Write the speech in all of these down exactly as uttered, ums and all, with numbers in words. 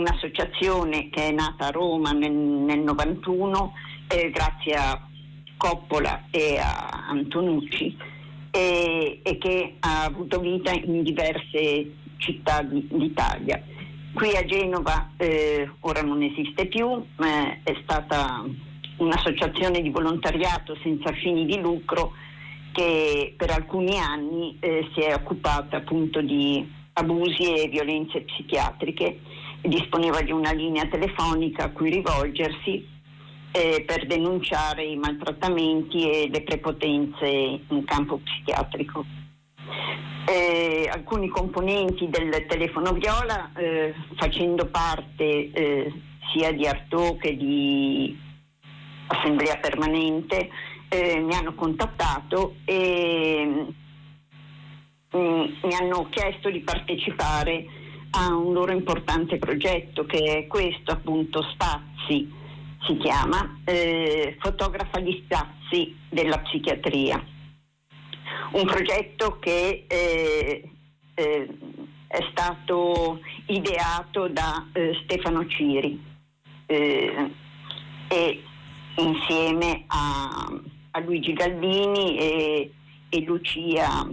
un'associazione che è nata a Roma nel, nel novantuno eh, grazie a Coppola e a Antonucci e, e che ha avuto vita in diverse città di, d'Italia. Qui a Genova eh, ora non esiste più, ma è stata un'associazione di volontariato senza fini di lucro che per alcuni anni eh, si è occupata appunto di abusi e violenze psichiatriche e disponeva di una linea telefonica a cui rivolgersi eh, per denunciare i maltrattamenti e le prepotenze in campo psichiatrico. Eh, alcuni componenti del Telefono Viola, eh, facendo parte eh, sia di Artò che di Assemblea Permanente, eh, mi hanno contattato e mh, mi hanno chiesto di partecipare a un loro importante progetto che è questo, appunto, Spazi si chiama, eh, fotografa gli spazi della psichiatria. Un progetto che eh, eh, è stato ideato da eh, Stefano Ciri eh, e insieme a, a Luigi Galdini e, e Lucia,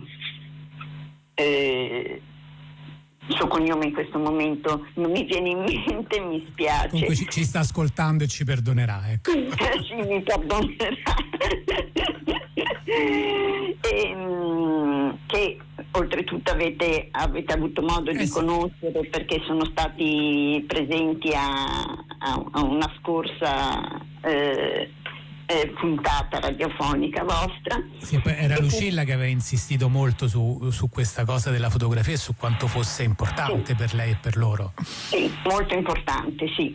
eh, il suo cognome in questo momento non mi viene in mente, mi spiace. Comunque ci, ci sta ascoltando e ci perdonerà, ecco. Sì, mi perdonerà. e, mh, che oltretutto avete, avete avuto modo eh di sì. conoscere perché sono stati presenti a, a, a una scorsa eh, eh, puntata radiofonica vostra. Sì, poi era Lucilla che aveva insistito molto su, su questa cosa della fotografia e su quanto fosse importante sì. per lei e per loro. Sì, molto importante, sì.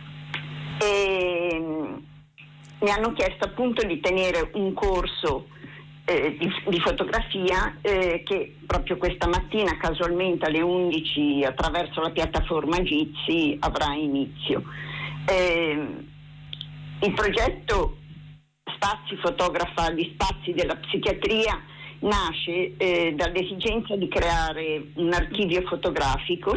E mi hanno chiesto appunto di tenere un corso eh, di, di fotografia eh, che proprio questa mattina casualmente alle undici attraverso la piattaforma Jitsi avrà inizio. Eh, il progetto Spazi fotografa gli spazi della psichiatria nasce eh, dall'esigenza di creare un archivio fotografico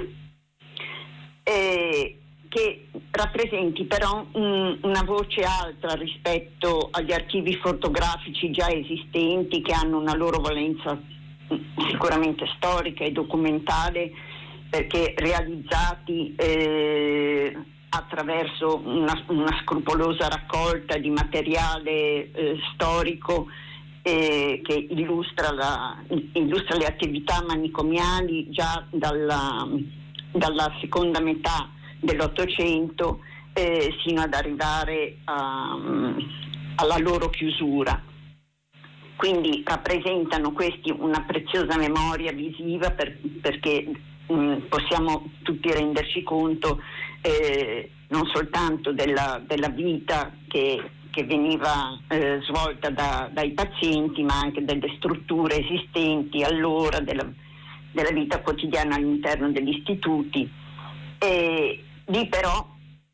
eh, che rappresenti però un, una voce alta rispetto agli archivi fotografici già esistenti, che hanno una loro valenza sicuramente storica e documentale, perché realizzati eh, attraverso una, una scrupolosa raccolta di materiale eh, storico eh, che illustra, la, illustra le attività manicomiali già dalla, dalla seconda metà dell'Ottocento eh, sino ad arrivare a, alla loro chiusura. Quindi rappresentano questi una preziosa memoria visiva per, perché mh, possiamo tutti renderci conto eh, non soltanto della, della vita che, che veniva eh, svolta da, dai pazienti, ma anche delle strutture esistenti allora, della, della vita quotidiana all'interno degli istituti. E lì però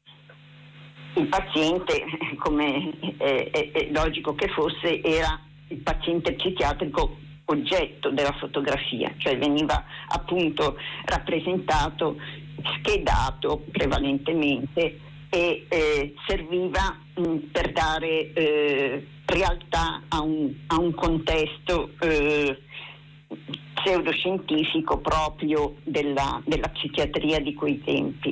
il paziente, come è, è, è logico che fosse, era il paziente psichiatrico oggetto della fotografia, cioè veniva appunto rappresentato, schedato prevalentemente e eh, serviva mh, per dare eh, realtà a un, a un contesto eh, pseudoscientifico proprio della, della psichiatria di quei tempi.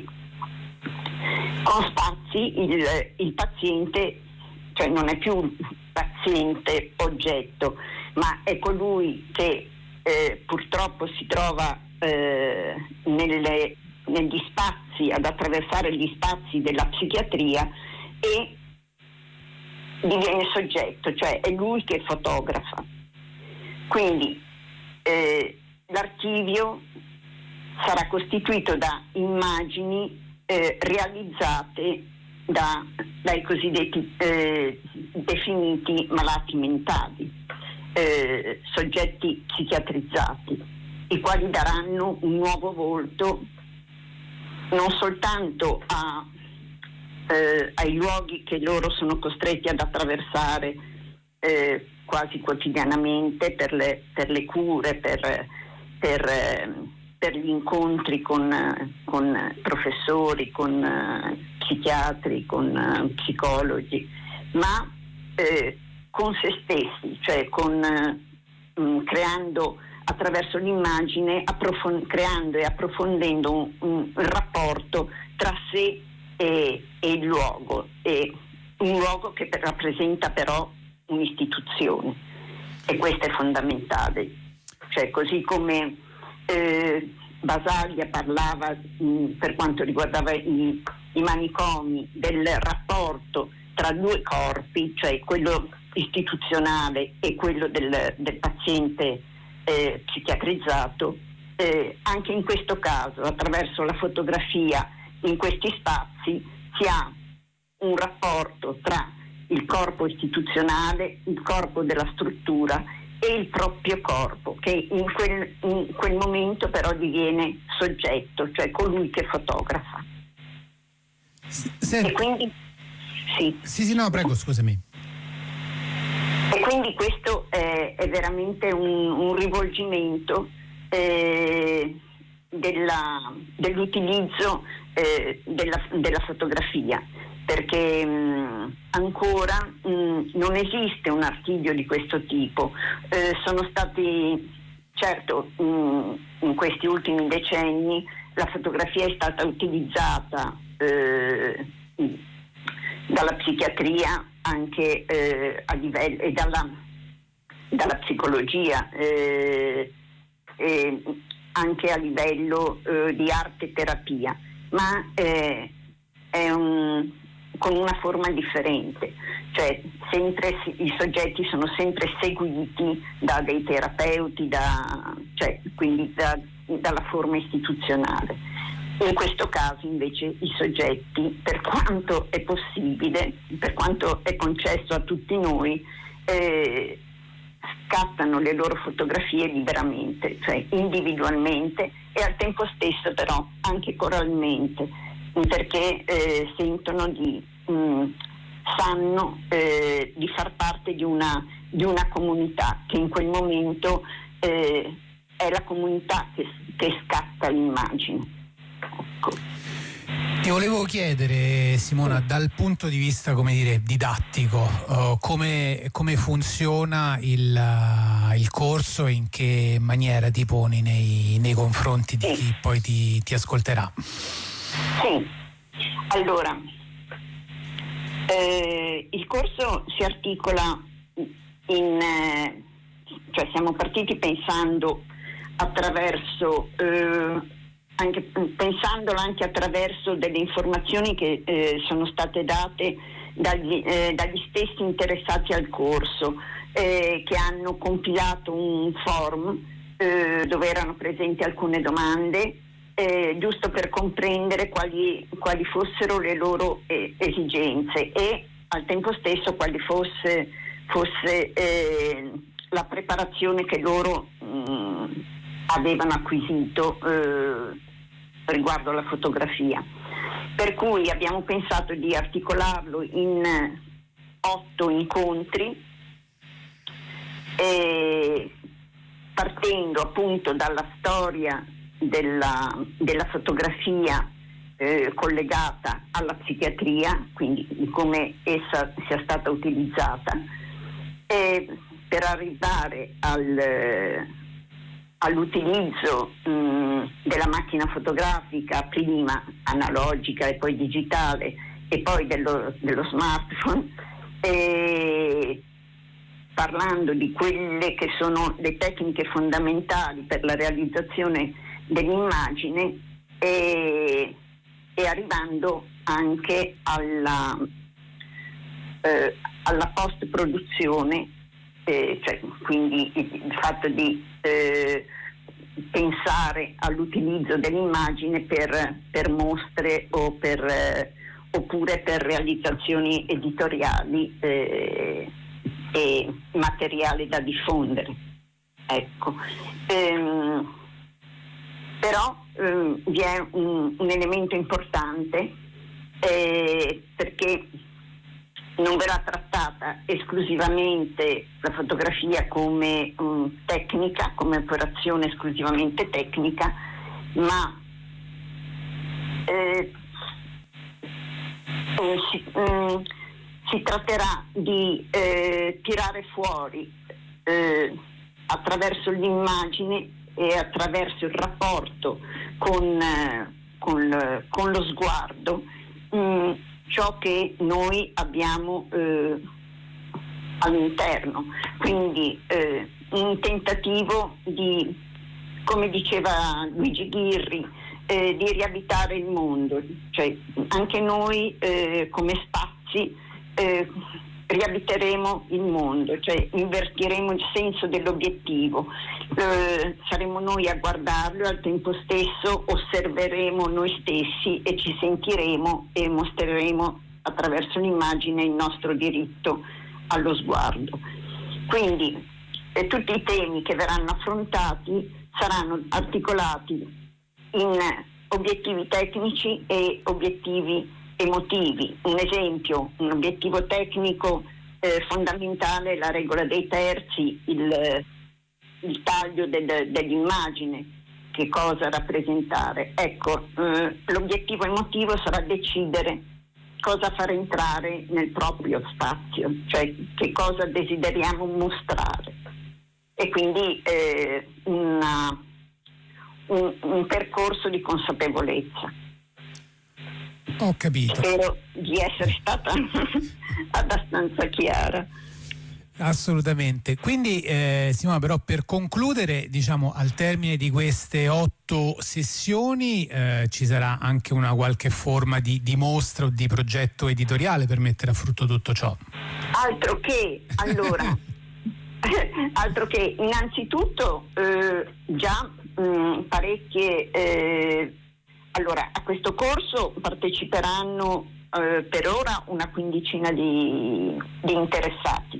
Con Spazi il, il paziente, cioè non è più paziente oggetto, ma è colui che eh, purtroppo si trova eh, nelle, negli spazi, ad attraversare gli spazi della psichiatria e diviene soggetto, cioè è lui che fotografa. Quindi eh, l'archivio sarà costituito da immagini eh, realizzate da, dai cosiddetti eh, definiti malati mentali, eh, soggetti psichiatrizzati, i quali daranno un nuovo volto non soltanto a, eh, ai luoghi che loro sono costretti ad attraversare eh, quasi quotidianamente per le, per le cure, per, per, eh, per gli incontri con, con professori, con uh, psichiatri, con uh, psicologi, ma eh, con se stessi, cioè con, uh, um, creando attraverso l'immagine, approfond- creando e approfondendo un, un rapporto tra sé e, e il luogo, e un luogo che rappresenta però un'istituzione, e questo è fondamentale. Cioè, così come eh, Basaglia parlava mh, per quanto riguardava i, i manicomi del rapporto tra due corpi, cioè quello istituzionale e quello del, del paziente eh, psichiatrizzato, eh, anche in questo caso attraverso la fotografia in questi spazi si ha un rapporto tra il corpo istituzionale, il corpo della struttura e il proprio corpo, che in quel, in quel momento però diviene soggetto, cioè colui che fotografa. Senti. E quindi sì. Sì, sì, no, prego, scusami. E quindi questo è, è veramente un, un rivolgimento eh, della, dell'utilizzo eh, della, della fotografia, perché mh, ancora mh, non esiste un archivio di questo tipo. Eh, sono stati, certo, mh, in questi ultimi decenni la fotografia è stata utilizzata eh, dalla psichiatria anche eh, a livello e dalla, dalla psicologia eh, eh, anche a livello eh, di arte terapia, ma eh, è un, con una forma differente, cioè sempre i soggetti sono sempre seguiti da dei terapeuti, da, cioè, quindi da, dalla forma istituzionale. In questo caso invece i soggetti, per quanto è possibile, per quanto è concesso a tutti noi, eh, scattano le loro fotografie liberamente, cioè individualmente, e al tempo stesso però anche coralmente, perché eh, sentono di, mh, sanno eh, di far parte di una, di una comunità che in quel momento eh, è la comunità che, che scatta l'immagine. Ti volevo chiedere, Simona, dal punto di vista, come dire, didattico, uh, come, come funziona il, uh, il corso e in che maniera ti poni nei, nei confronti di chi poi ti, ti ascolterà? Sì, allora, eh, il corso si articola in, eh, cioè siamo partiti pensando attraverso... Eh, anche pensandolo anche attraverso delle informazioni che eh, sono state date dagli, eh, dagli stessi interessati al corso, eh, che hanno compilato un form eh, dove erano presenti alcune domande, eh, giusto per comprendere quali, quali fossero le loro eh, esigenze e al tempo stesso quali fosse, fosse eh, la preparazione che loro mh, avevano acquisito eh, riguardo alla fotografia. Per cui abbiamo pensato di articolarlo in otto incontri, eh, partendo appunto dalla storia della, della fotografia eh, collegata alla psichiatria, quindi di come essa sia stata utilizzata, eh, per arrivare al all'utilizzo mh, della macchina fotografica, prima analogica e poi digitale e poi dello, dello smartphone, e parlando di quelle che sono le tecniche fondamentali per la realizzazione dell'immagine e, e arrivando anche alla, eh, alla post-produzione, eh, cioè quindi il, il fatto di Eh, pensare all'utilizzo dell'immagine per, per mostre o per, eh, oppure per realizzazioni editoriali eh, e materiale da diffondere. Ecco. Ehm, però ehm, vi è un, un elemento importante eh, perché non verrà trattata esclusivamente la fotografia come um, tecnica, come operazione esclusivamente tecnica, ma eh, eh, si, mm, si tratterà di eh, tirare fuori eh, attraverso l'immagine e attraverso il rapporto con, eh, con, con lo sguardo mh, ciò che noi abbiamo eh, all'interno, quindi eh, un tentativo di, come diceva Luigi Ghirri, eh, di riabitare il mondo, cioè anche noi eh, come spazi eh, riabiteremo il mondo, cioè invertiremo il senso dell'obiettivo, eh, saremo noi a guardarlo e al tempo stesso osserveremo noi stessi e ci sentiremo e mostreremo attraverso l'immagine il nostro diritto allo sguardo. Quindi eh, tutti i temi che verranno affrontati saranno articolati in obiettivi tecnici e obiettivi emotivi. Un esempio, un obiettivo tecnico eh, fondamentale è la regola dei terzi, il, il taglio del, dell'immagine, che cosa rappresentare. Ecco, eh, l'obiettivo emotivo sarà decidere cosa far entrare nel proprio spazio, cioè che cosa desideriamo mostrare. E quindi eh, una, un, un percorso di consapevolezza. Ho capito. Spero di essere stata abbastanza chiara. Assolutamente. Quindi eh, Simona, però per concludere, diciamo, al termine di queste otto sessioni eh, ci sarà anche una qualche forma di, di mostra o di progetto editoriale per mettere a frutto tutto ciò. Altro che, allora, altro che innanzitutto eh, già mh, parecchie eh, allora a questo corso parteciperanno eh, per ora una quindicina di, di interessati.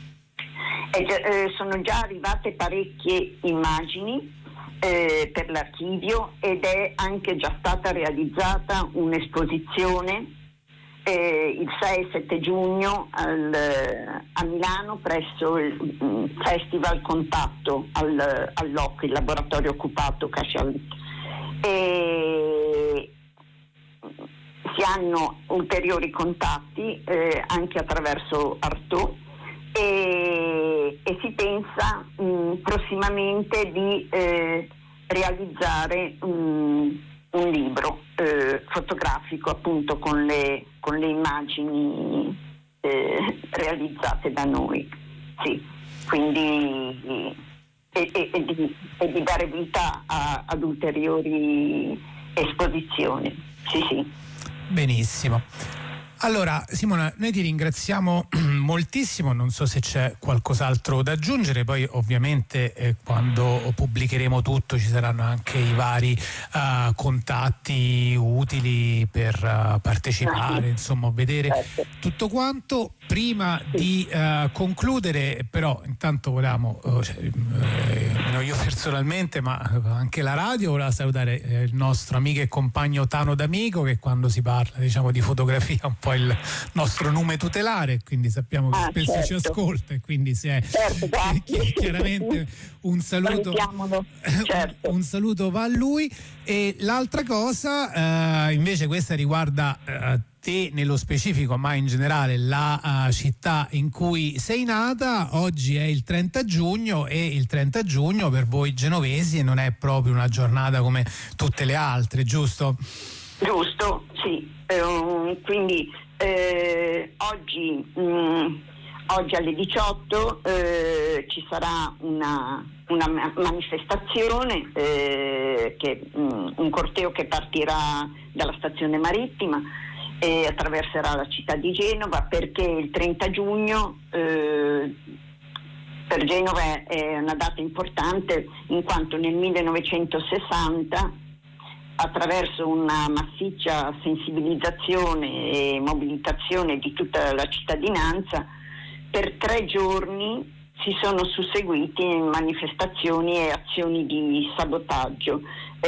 E, eh, sono già arrivate parecchie immagini eh, per l'archivio ed è anche già stata realizzata un'esposizione eh, il sei e sette giugno al, a Milano presso il um, Festival Contatto al, all'O C C, il laboratorio occupato Casciavit. E si hanno ulteriori contatti eh, anche attraverso Artaud e, e si pensa mh, prossimamente di eh, realizzare mh, un libro eh, fotografico appunto con le, con le immagini eh, realizzate da noi. Sì, quindi E, e, e, di, e di dare vita a, ad ulteriori esposizioni. Sì, sì. Benissimo. Allora Simona, noi ti ringraziamo moltissimo, non so se c'è qualcos'altro da aggiungere, poi ovviamente eh, quando pubblicheremo tutto ci saranno anche i vari uh, contatti utili per uh, partecipare, insomma vedere certo. tutto quanto. Prima di uh, concludere però intanto volevamo, uh, cioè, eh, io personalmente ma anche la radio, voleva salutare eh, il nostro amico e compagno Tano D'Amico, che quando si parla diciamo di fotografia è un po' il nostro nome tutelare, quindi sappiamo che ah, spesso certo. ci ascolta e quindi se è certo, chiaramente un saluto certo. un saluto va a lui. E l'altra cosa eh, invece questa riguarda eh, te nello specifico, ma in generale la uh, città in cui sei nata. Oggi è il trenta giugno e il trenta giugno per voi genovesi non è proprio una giornata come tutte le altre, giusto? Giusto, sì. Uh, quindi eh, oggi, mh, oggi alle diciotto eh, ci sarà una, una manifestazione, eh, che, mh, un corteo che partirà dalla stazione marittima e attraverserà la città di Genova, perché il trenta giugno eh, per Genova è una data importante, in quanto nel millenovecentosessanta, attraverso una massiccia sensibilizzazione e mobilitazione di tutta la cittadinanza, per tre giorni si sono susseguiti manifestazioni e azioni di sabotaggio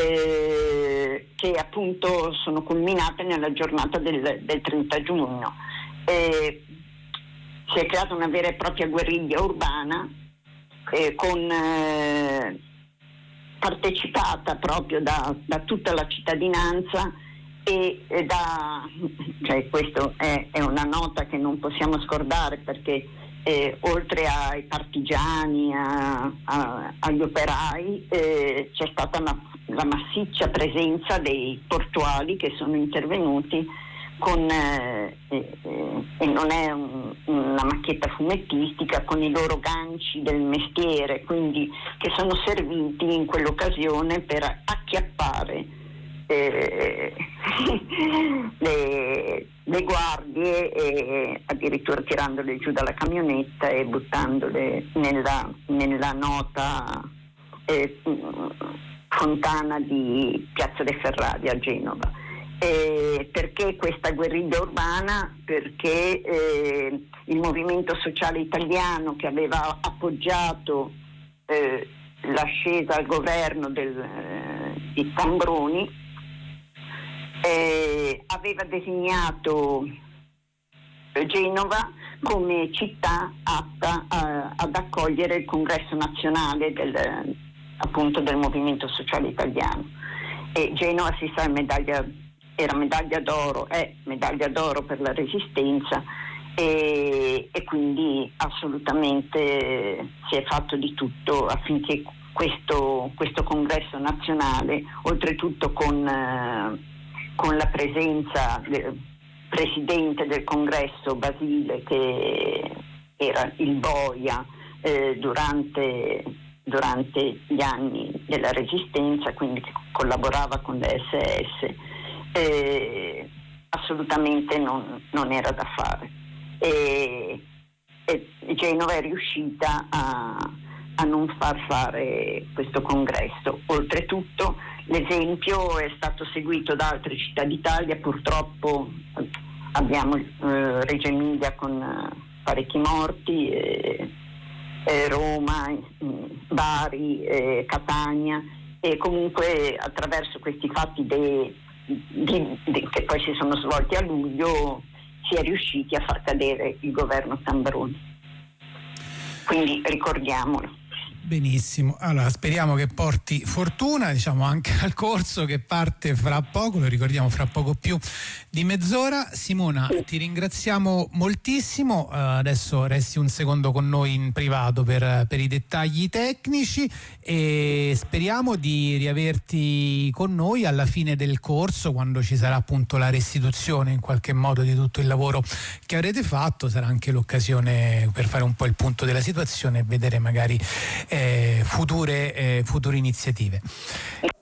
eh, che appunto sono culminate nella giornata del, del trenta giugno. Eh, si è creata una vera e propria guerriglia urbana eh, con eh, partecipata proprio da, da tutta la cittadinanza e, e da, cioè questo è, è una nota che non possiamo scordare, perché eh, oltre ai partigiani, a, a, agli operai, eh, c'è stata una, la massiccia presenza dei portuali che sono intervenuti con eh, eh, e non è un, una macchietta fumettistica, con i loro ganci del mestiere, quindi che sono serviti in quell'occasione per acchiappare eh, le, le guardie, e addirittura tirandole giù dalla camionetta e buttandole nella, nella nota eh, fontana di Piazza dei Ferrari a Genova. Eh, perché questa guerriglia urbana? Perché eh, il movimento sociale italiano, che aveva appoggiato eh, l'ascesa al governo del, eh, di Tambroni, eh, aveva designato Genova come città atta a, ad accogliere il congresso nazionale del, appunto del movimento sociale italiano. E Genova, si sa, è medaglia era medaglia d'oro, è medaglia d'oro per la Resistenza, e, e quindi assolutamente si è fatto di tutto affinché questo, questo congresso nazionale, oltretutto con, eh, con la presenza del presidente del congresso Basile, che era il boia eh, durante, durante gli anni della Resistenza, quindi collaborava con l'esse esse, Eh, assolutamente non, non era da fare, e, e Genova è riuscita a, a non far fare questo congresso. Oltretutto l'esempio è stato seguito da altre città d'Italia. Purtroppo abbiamo eh, Reggio Emilia con eh, parecchi morti, eh, eh, Roma, eh, Bari, eh, Catania, e comunque attraverso questi fatti dei Di, di, che poi si sono svolti a luglio, si è riusciti a far cadere il governo Tambroni. Quindi ricordiamolo. Benissimo, allora speriamo che porti fortuna, diciamo, anche al corso che parte fra poco, lo ricordiamo, fra poco più di mezz'ora. Simona, sì, ti ringraziamo moltissimo, uh, adesso resti un secondo con noi in privato per, per i dettagli tecnici, e speriamo di riaverti con noi alla fine del corso, quando ci sarà appunto la restituzione in qualche modo di tutto il lavoro che avrete fatto. Sarà anche l'occasione per fare un po' il punto della situazione e vedere magari Eh, future, eh, future iniziative.